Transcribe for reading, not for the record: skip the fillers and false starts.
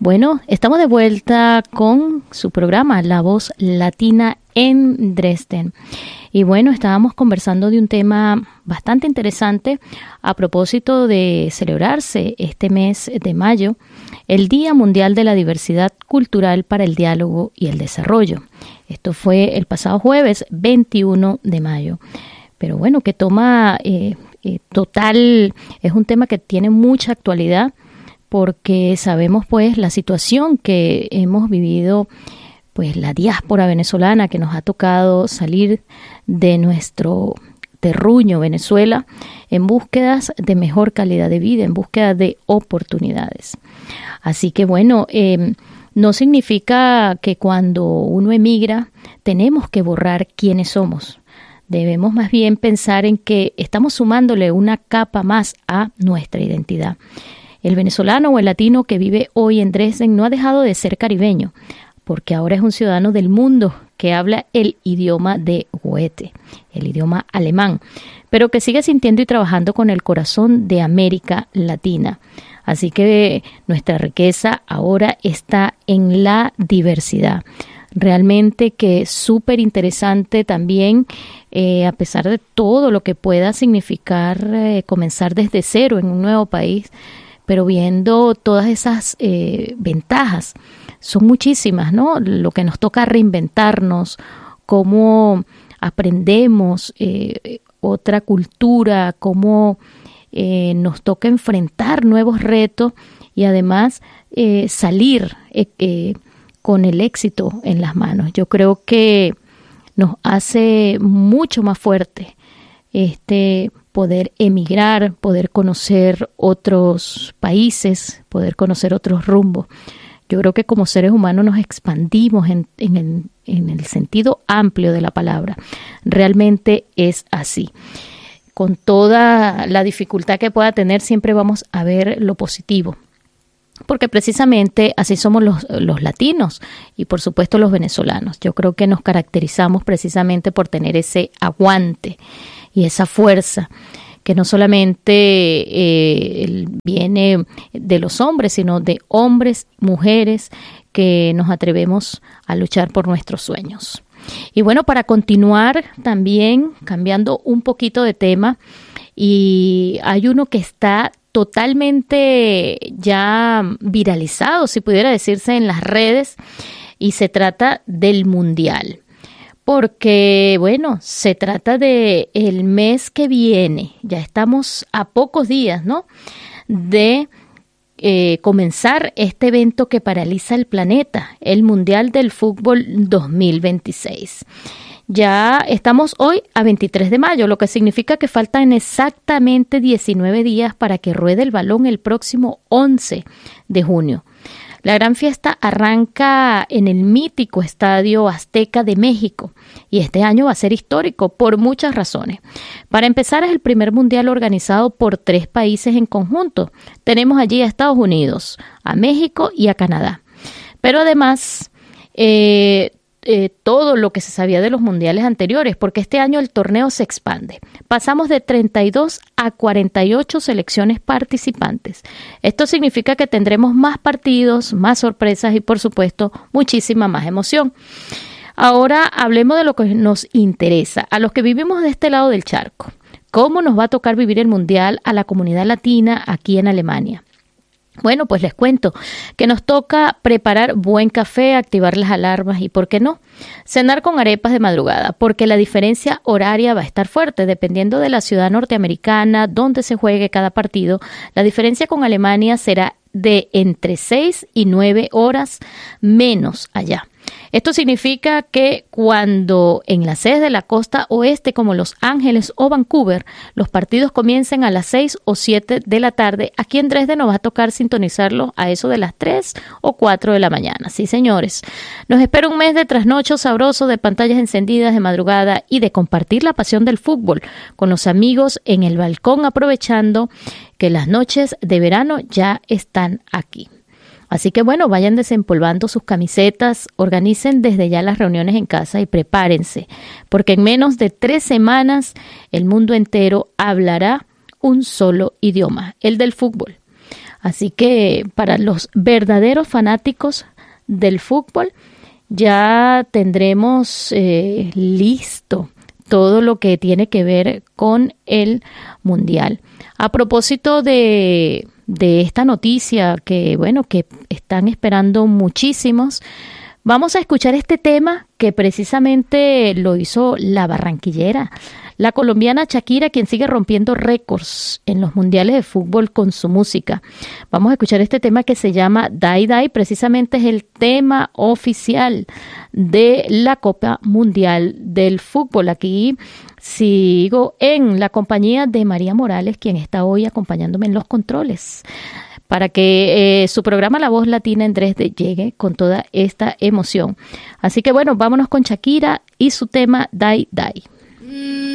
Bueno, estamos de vuelta con su programa La Voz Latina en Dresden. Y bueno, estábamos conversando de un tema bastante interesante a propósito de celebrarse este mes de mayo, el Día Mundial de la Diversidad Cultural para el Diálogo y el Desarrollo. Esto fue el pasado jueves 21 de mayo. Pero bueno, que toma total, es un tema que tiene mucha actualidad, porque sabemos pues la situación que hemos vivido, pues la diáspora venezolana que nos ha tocado salir de nuestro terruño Venezuela en búsquedas de mejor calidad de vida, en búsqueda de oportunidades. Así que bueno, no significa que cuando uno emigra tenemos que borrar quiénes somos. Debemos más bien pensar en que estamos sumándole una capa más a nuestra identidad. El venezolano o el latino que vive hoy en Dresden no ha dejado de ser caribeño, porque ahora es un ciudadano del mundo que habla el idioma de Goethe, el idioma alemán, pero que sigue sintiendo y trabajando con el corazón de América Latina. Así que nuestra riqueza ahora está en la diversidad. Realmente que es súper interesante también, a pesar de todo lo que pueda significar comenzar desde cero en un nuevo país, pero viendo todas esas ventajas, son muchísimas, ¿no? Lo que nos toca reinventarnos, cómo aprendemos otra cultura, cómo nos toca enfrentar nuevos retos y además salir con el éxito en las manos. Yo creo que nos hace mucho más fuerte poder emigrar, poder conocer otros países, poder conocer otros rumbos. Yo creo que como seres humanos nos expandimos en el sentido amplio de la palabra. Realmente es así. Con toda la dificultad que pueda tener, siempre vamos a ver lo positivo. Porque precisamente así somos los latinos y por supuesto los venezolanos. Yo creo que nos caracterizamos precisamente por tener ese aguante y esa fuerza que no solamente viene de los hombres, sino de hombres, mujeres, que nos atrevemos a luchar por nuestros sueños. Y bueno, para continuar también cambiando un poquito de tema, y hay uno que está totalmente ya viralizado, si pudiera decirse, en las redes, y se trata del Mundial. Porque, bueno, se trata de el mes que viene, ya estamos a pocos días, ¿no?, de comenzar este evento que paraliza el planeta, el Mundial del Fútbol 2026. Ya estamos hoy a 23 de mayo, lo que significa que faltan exactamente 19 días para que ruede el balón el próximo 11 de junio. La gran fiesta arranca en el mítico Estadio Azteca de México y este año va a ser histórico por muchas razones. Para empezar, es el primer mundial organizado por 3 países en conjunto. Tenemos allí a Estados Unidos, a México y a Canadá. Pero además, todo lo que se sabía de los mundiales anteriores, porque este año el torneo se expande. Pasamos de 32 a 48 selecciones participantes. Esto significa que tendremos más partidos, más sorpresas y, por supuesto, muchísima más emoción. Ahora hablemos de lo que nos interesa, a los que vivimos de este lado del charco. ¿Cómo nos va a tocar vivir el mundial a la comunidad latina aquí en Alemania? Bueno, pues les cuento que nos toca preparar buen café, activar las alarmas y, ¿por qué no?, cenar con arepas de madrugada, porque la diferencia horaria va a estar fuerte. Dependiendo de la ciudad norteamericana donde se juegue cada partido, la diferencia con Alemania será de entre 6 y 9 horas menos allá. Esto significa que cuando en las sedes de la costa oeste como Los Ángeles o Vancouver los partidos comiencen a las 6 o 7 de la tarde, aquí en Dresden nos va a tocar sintonizarlo a eso de las 3 o 4 de la mañana. Sí, señores, nos espera un mes de trasnocho sabroso, de pantallas encendidas de madrugada y de compartir la pasión del fútbol con los amigos en el balcón, aprovechando que las noches de verano ya están aquí. Así que bueno, vayan desempolvando sus camisetas, organicen desde ya las reuniones en casa y prepárense, porque en menos de 3 semanas el mundo entero hablará un solo idioma, el del fútbol. Así que para los verdaderos fanáticos del fútbol ya tendremos listo todo lo que tiene que ver con el Mundial. A propósito de esta noticia que están esperando muchísimos, vamos a escuchar este tema que precisamente lo hizo la barranquillera, la colombiana Shakira, quien sigue rompiendo récords en los mundiales de fútbol con su música. Vamos a escuchar este tema que se llama Die Die, precisamente es el tema oficial de la Copa Mundial del Fútbol. Aquí sigo en la compañía de María Morales, quien está hoy acompañándome en los controles, para que su programa La Voz Latina en Dresde llegue con toda esta emoción. Así que bueno, vámonos con Shakira y su tema Die Die.